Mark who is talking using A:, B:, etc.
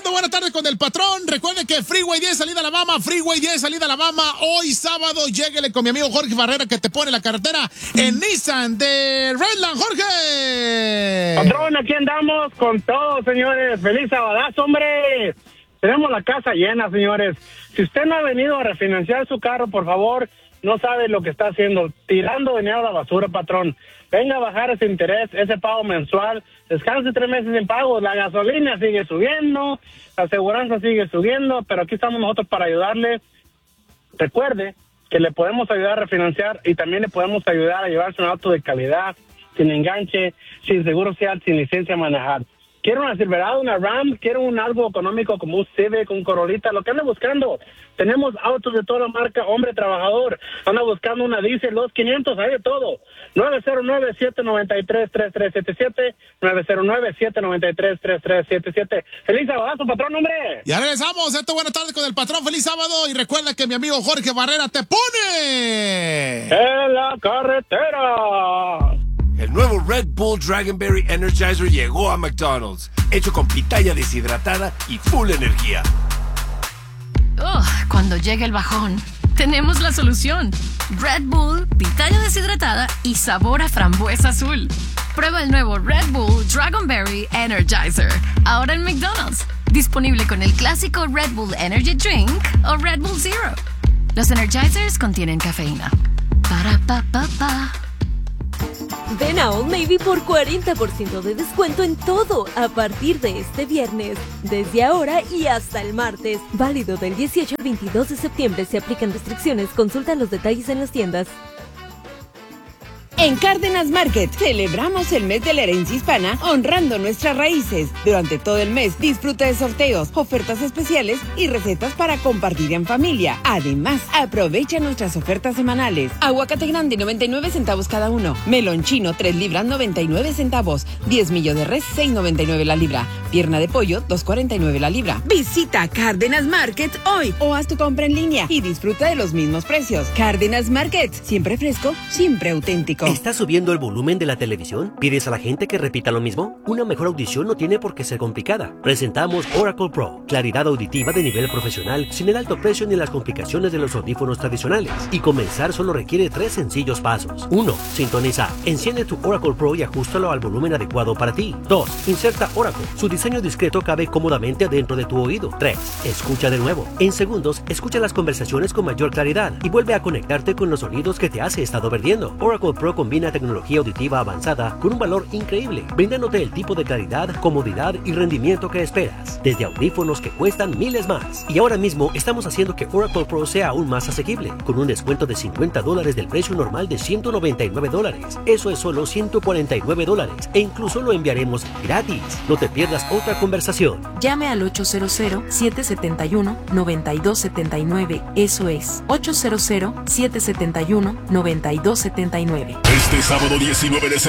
A: escuchando Buenas tardes con el patrón. Recuerden que Freeway 10 salida a Alabama, Freeway 10 salida a Alabama. Hoy sábado, lléguele con mi amigo Jorge Barrera que te pone la carretera en Nissan de Redland. Jorge.
B: Patrón, aquí andamos con todo, señores. Feliz sabadazo, hombre. Tenemos la casa llena, señores. Si usted no ha venido a refinanciar su carro, por favor, no sabe lo que está haciendo, tirando dinero a la basura, patrón. Venga a bajar ese interés, ese pago mensual, descanse 3 meses sin pago, la gasolina sigue subiendo, la aseguranza sigue subiendo, pero aquí estamos nosotros para ayudarle. Recuerde que le podemos ayudar a refinanciar y también le podemos ayudar a llevarse un auto de calidad, sin enganche, sin seguro social, sin licencia a manejar. Quiero una Silverado, una Ram, quiero un algo económico como un Civic, un Corolita, lo que ande buscando. Tenemos autos de toda la marca, hombre trabajador. Anda buscando una Diesel, los 500, hay de todo. 909-793-3377, 909-793-3377. ¡Feliz sabadazo, patrón, hombre!
A: Ya regresamos, esto Buenas tardes con el patrón, feliz sábado. Y recuerda que mi amigo Jorge Barrera te pone
B: en la carretera.
C: El nuevo Red Bull Dragonberry Energizer llegó a McDonald's, hecho con pitaya deshidratada y full energía.
D: Cuando llegue el bajón, tenemos la solución. Red Bull, pitaya deshidratada y sabor a frambuesa azul. Prueba el nuevo Red Bull Dragonberry Energizer, ahora en McDonald's. Disponible con el clásico Red Bull Energy Drink o Red Bull Zero. Los Energizers contienen cafeína. Para pa pa pa.
E: Ven a Old Navy por 40% de descuento en todo a partir de este viernes. Desde ahora y hasta el martes. Válido del 18 al 22 de septiembre. Se aplican restricciones. Consulta los detalles en las tiendas.
F: En Cárdenas Market celebramos el mes de la herencia hispana honrando nuestras raíces. Durante todo el mes disfruta de sorteos, ofertas especiales y recetas para compartir en familia. Además, aprovecha nuestras ofertas semanales. Aguacate grande 99 centavos cada uno. Melón chino 3 libras 99 centavos. 10 millo de res 6.99 la libra. Pierna de pollo 2.49 la libra. Visita Cárdenas Market hoy o haz tu compra en línea y disfruta de los mismos precios. Cárdenas Market, siempre fresco, siempre auténtico.
G: ¿Estás subiendo el volumen de la televisión? ¿Pides a la gente que repita lo mismo? Una mejor audición no tiene por qué ser complicada. Presentamos Oracle Pro, claridad auditiva de nivel profesional, sin el alto precio ni las complicaciones de los audífonos tradicionales. Y comenzar solo requiere 3 sencillos pasos. 1. Sintoniza. Enciende tu Oracle Pro y ajustalo al volumen adecuado para ti. 2. Inserta Oracle. Su diseño discreto cabe cómodamente adentro de tu oído. 3. Escucha de nuevo. En segundos, escucha las conversaciones con mayor claridad y vuelve a conectarte con los sonidos que te has estado perdiendo. Oracle Pro combina tecnología auditiva avanzada con un valor increíble, brindándote el tipo de claridad, comodidad y rendimiento que esperas, desde audífonos que cuestan miles más. Y ahora mismo estamos haciendo que Oracle Pro sea aún más asequible, con un descuento de $50 del precio normal de $199. Eso es solo $149 e incluso lo enviaremos gratis. No te pierdas otra conversación.
H: Llame al 800-771-9279. Eso es 800-771-9279.
I: Este sábado 19 de septiembre